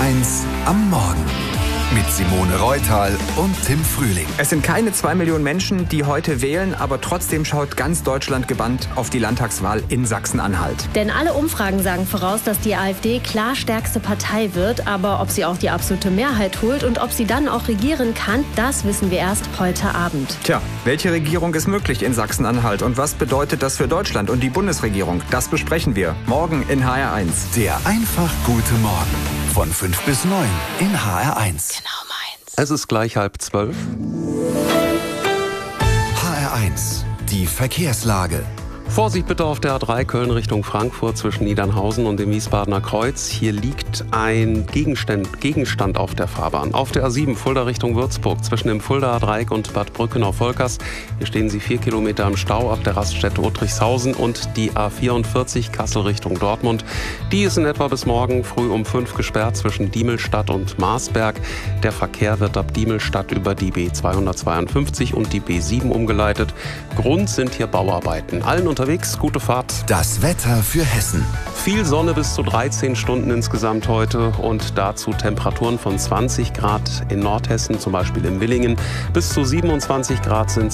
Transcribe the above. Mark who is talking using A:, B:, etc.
A: HR1 am Morgen. Mit Simone Reutal und Tim Frühling.
B: Es sind keine 2 Millionen Menschen, die heute wählen, aber trotzdem schaut ganz Deutschland gebannt auf die Landtagswahl in Sachsen-Anhalt.
C: Denn alle Umfragen sagen voraus, dass die AfD klar stärkste Partei wird. Aber ob sie auch die absolute Mehrheit holt und ob sie dann auch regieren kann, das wissen wir erst heute Abend.
B: Tja, welche Regierung ist möglich in Sachsen-Anhalt und was bedeutet das für Deutschland und die Bundesregierung? Das besprechen wir morgen in HR1.
A: Der einfach gute Morgen. Von 5 bis 9 in HR1.
C: Genau meins.
D: Es ist gleich 11:30.
A: HR1, die Verkehrslage.
D: Vorsicht bitte auf der A3 Köln Richtung Frankfurt zwischen Niedernhausen und dem Wiesbadener Kreuz. Hier liegt ein Gegenstand auf der Fahrbahn. Auf der A7 Fulda Richtung Würzburg zwischen dem Fuldaer Dreieck und Bad Brückenau-Volkers. Hier stehen Sie 4 Kilometer im Stau ab der Raststätte Uttrichshausen und die A44 Kassel Richtung Dortmund. Die ist in etwa bis morgen früh um 5 gesperrt zwischen Diemelstadt und Marsberg. Der Verkehr wird ab Diemelstadt über die B252 und die B7 umgeleitet. Grund sind hier Bauarbeiten. Allen unterwegs, gute Fahrt.
A: Das Wetter für Hessen.
D: Viel Sonne bis zu 13 Stunden insgesamt heute und dazu Temperaturen von 20 Grad in Nordhessen, zum Beispiel in Willingen. Bis zu 27 Grad sind